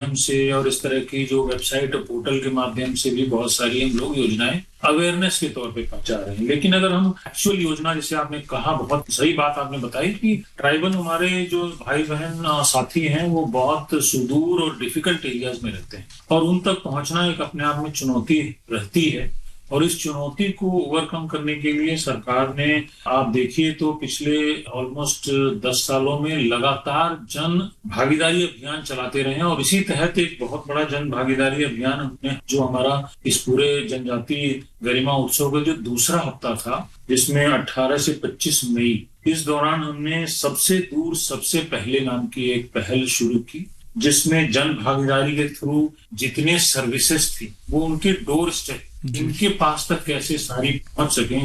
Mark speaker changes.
Speaker 1: माध्यम से और इस तरह की जो वेबसाइट और पोर्टल के माध्यम से भी बहुत सारी हम लोग योजनाएं अवेयरनेस के तौर पे पहुंचा रहे हैं। लेकिन अगर हम एक्चुअल योजना, जैसे आपने कहा, बहुत सही बात आपने बताई कि ट्राइबल हमारे जो भाई बहन साथी हैं वो बहुत सुदूर और डिफिकल्ट एरियाज में रहते हैं और उन तक पहुंचना एक अपने आप में चुनौती रहती है। और इस चुनौती को ओवरकम करने के लिए सरकार ने, आप देखिए तो पिछले ऑलमोस्ट 10 सालों में लगातार जन भागीदारी अभियान चलाते रहे हैं और इसी तहत एक बहुत बड़ा जन भागीदारी अभियान हमने, जो हमारा इस पूरे जनजाति गरिमा उत्सव का जो दूसरा हफ्ता था, जिसमें 18 से 25 मई, इस दौरान हमने सबसे दूर सबसे पहले नाम की एक पहल शुरू की, जिसमें जन भागीदारी के थ्रू जितने सर्विसेज थी वो उनके डोर स्टेप, इनके पास तक कैसे सारी पहुंच सके,